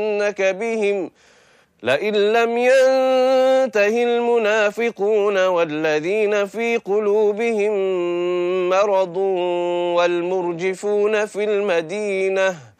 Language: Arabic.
بهم لئن لم ينته المنافقون والذين في قلوبهم مرض والمرجفون في المدينة